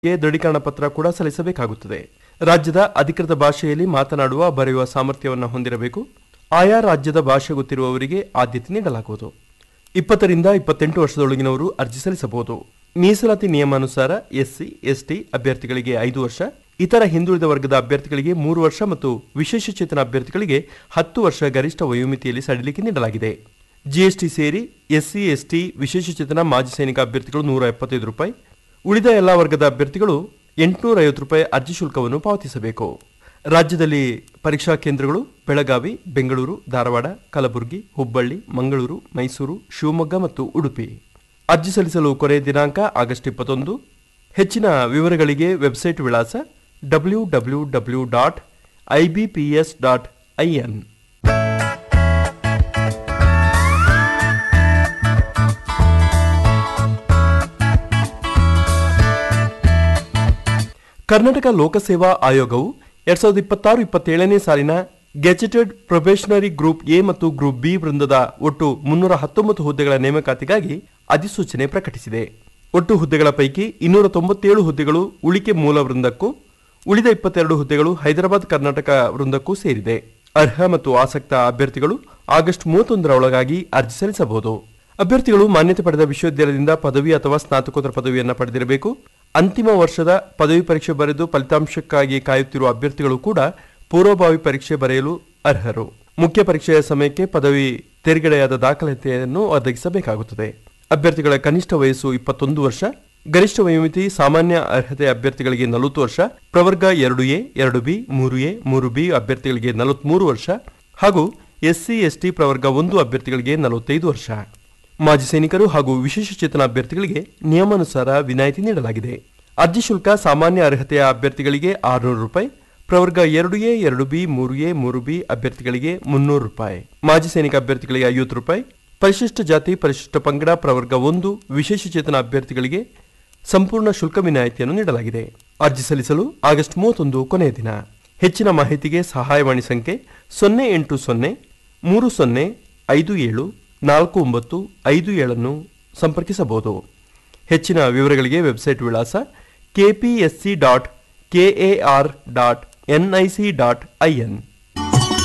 ದೃಢೀಕರಣ ಪತ್ರ ಕೂಡ ಸಲ್ಲಿಸಬೇಕಾಗುತ್ತದೆ. ರಾಜ್ಯದ ಅಧಿಕೃತ ಭಾಷೆಯಲ್ಲಿ ಮಾತನಾಡುವ ಬರೆಯುವ ಸಾಮರ್ಥ್ಯವನ್ನು ಹೊಂದಿರಬೇಕು. ಆಯಾ ರಾಜ್ಯದ ಭಾಷೆ ಗೊತ್ತಿರುವವರಿಗೆ ಆದ್ಯತೆ ನೀಡಲಾಗುವುದು. 20 ರಿಂದ 28 ವರ್ಷದೊಳಗಿನವರು ಅರ್ಜಿ ಸಲ್ಲಿಸಬಹುದು. ಮೀಸಲಾತಿ ನಿಯಮಾನುಸಾರ ಎಸ್ಸಿ ಎಸ್ಟಿ ಅಭ್ಯರ್ಥಿಗಳಿಗೆ 5 ವರ್ಷ, ಇತರ ಹಿಂದುಳಿದ ವರ್ಗದ ಅಭ್ಯರ್ಥಿಗಳಿಗೆ 3 ವರ್ಷ ಮತ್ತು ವಿಶೇಷಚೇತನ ಅಭ್ಯರ್ಥಿಗಳಿಗೆ 10 ವರ್ಷ ಗರಿಷ್ಠ ವಯೋಮಿತಿಯಲ್ಲಿ ಸಡಿಲಿಕೆ ನೀಡಲಾಗಿದೆ. ಜಿಎಸ್ಟಿ ಸೇರಿ ಎಸ್ಸಿ ಎಸ್ಟಿ ವಿಶೇಷಚೇತನ ಮಾಜಿ ಸೈನಿಕ ಅಭ್ಯರ್ಥಿಗಳು ₹175, ಉಳಿದ ಎಲ್ಲಾ ವರ್ಗದ ಅಭ್ಯರ್ಥಿಗಳು ₹850 ಅರ್ಜಿ ಶುಲ್ಕವನ್ನು ಪಾವತಿಸಬೇಕು. ರಾಜ್ಯದಲ್ಲಿ ಪರೀಕ್ಷಾ ಕೇಂದ್ರಗಳು ಬೆಳಗಾವಿ, ಬೆಂಗಳೂರು, ಧಾರವಾಡ, ಕಲಬುರಗಿ, ಹುಬ್ಬಳ್ಳಿ, ಮಂಗಳೂರು, ಮೈಸೂರು, ಶಿವಮೊಗ್ಗ ಮತ್ತು ಉಡುಪಿ. ಅರ್ಜಿ ಸಲ್ಲಿಸಲು ಕೊನೆಯ ದಿನಾಂಕ ಆಗಸ್ಟ್ 21. ಹೆಚ್ಚಿನ ವಿವರಗಳಿಗೆ ವೆಬ್ಸೈಟ್ ವಿಳಾಸ www.ibps.in. ಕರ್ನಾಟಕ ಲೋಕಸೇವಾ ಆಯೋಗವು 2026-27ನೇ ಸಾಲಿನ ಗೆಜೆಟೆಡ್ ಪ್ರೊಬೇಷನರಿ ಗ್ರೂಪ್ ಎ ಮತ್ತು ಗ್ರೂಪ್ ಬಿ ವೃಂದದ ಒಟ್ಟು 319 ಹುದ್ದೆಗಳ ನೇಮಕಾತಿಗಾಗಿ ಅಧಿಸೂಚನೆ ಪ್ರಕಟಿಸಿದೆ. ಒಟ್ಟು ಹುದ್ದೆಗಳ ಪೈಕಿ 297 ಹುದ್ದೆಗಳು ಉಳಿಕೆ ಮೂಲ ವೃಂದಕ್ಕೂ, ಉಳಿದ 22 ಹುದ್ದೆಗಳು ಹೈದರಾಬಾದ್ ಕರ್ನಾಟಕ ವೃಂದಕ್ಕೂ ಸೇರಿದೆ. ಅರ್ಹ ಮತ್ತು ಆಸಕ್ತ ಅಭ್ಯರ್ಥಿಗಳು ಆಗಸ್ಟ್ 31ರ ಒಳಗಾಗಿ ಅರ್ಜಿ ಸಲ್ಲಿಸಬಹುದು. ಅಭ್ಯರ್ಥಿಗಳು ಮಾನ್ಯತೆ ಪಡೆದ ವಿಶ್ವವಿದ್ಯಾಲಯದಿಂದ ಪದವಿ ಅಥವಾ ಸ್ನಾತಕೋತ್ತರ ಪದವಿಯನ್ನು ಪಡೆದಿರಬೇಕು. ಅಂತಿಮ ವರ್ಷದ ಪದವಿ ಪರೀಕ್ಷೆ ಬರೆದು ಫಲಿತಾಂಶಕ್ಕಾಗಿ ಕಾಯುತ್ತಿರುವ ಅಭ್ಯರ್ಥಿಗಳು ಕೂಡ ಪೂರ್ವಭಾವಿ ಪರೀಕ್ಷೆ ಬರೆಯಲು ಅರ್ಹರು. ಮುಖ್ಯ ಪರೀಕ್ಷೆಯ ಸಮಯಕ್ಕೆ ಪದವಿ ತೆರೆಗಡೆಯಾದ ದಾಖಲಾತಿಯನ್ನು ಒದಗಿಸಬೇಕಾಗುತ್ತದೆ. ಅಭ್ಯರ್ಥಿಗಳ ಕನಿಷ್ಠ ವಯಸ್ಸು 21 ವರ್ಷ, ಗರಿಷ್ಠ ವಯೋಮಿತಿ ಸಾಮಾನ್ಯ ಅರ್ಹತೆ ಅಭ್ಯರ್ಥಿಗಳಿಗೆ 40 ವರ್ಷ, ಪ್ರವರ್ಗ 2A, 2B, 3A, 3B ಅಭ್ಯರ್ಥಿಗಳಿಗೆ 43 ವರ್ಷ ಹಾಗೂ ಎಸ್ಸಿ ಎಸ್ಟಿ ಪ್ರವರ್ಗ 1 ಅಭ್ಯರ್ಥಿಗಳಿಗೆ 45 ವರ್ಷ. ಮಾಜಿ ಸೈನಿಕರು ಹಾಗೂ ವಿಶೇಷಚೇತನ ಅಭ್ಯರ್ಥಿಗಳಿಗೆ ನಿಯಮಾನುಸಾರ ವಿನಾಯಿತಿ ನೀಡಲಾಗಿದೆ. ಅರ್ಜಿ ಶುಲ್ಕ ಸಾಮಾನ್ಯ ಅರ್ಹತೆಯ ಅಭ್ಯರ್ಥಿಗಳಿಗೆ ₹600, ಪ್ರವರ್ಗ 2A, 2B, 3A, 3B ಅಭ್ಯರ್ಥಿಗಳಿಗೆ ₹300, ಮಾಜಿ ಸೈನಿಕ ಅಭ್ಯರ್ಥಿಗಳಿಗೆ ₹50, ಪರಿಶಿಷ್ಟ ಜಾತಿ ಪರಿಶಿಷ್ಟ ಪಂಗಡ ಪ್ರವರ್ಗ 1 ವಿಶೇಷಚೇತನ ಅಭ್ಯರ್ಥಿಗಳಿಗೆ ಸಂಪೂರ್ಣ ಶುಲ್ಕ ವಿನಾಯಿತಿಯನ್ನು ನೀಡಲಾಗಿದೆ. ಅರ್ಜಿ ಸಲ್ಲಿಸಲು ಆಗಸ್ಟ್ 31 ಕೊನೆಯ ದಿನ. ಹೆಚ್ಚಿನ ಮಾಹಿತಿಗೆ ಸಹಾಯವಾಣಿ ಸಂಖ್ಯೆ 080 30 57 4957 ಸಂಪರ್ಕಿಸಬಹುದು. ಹೆಚ್ಚಿನ ವಿವರಗಳಿಗೆ ವೆಬ್ಸೈಟ್ ವಿಳಾಸ kpsc.kar.nic.in.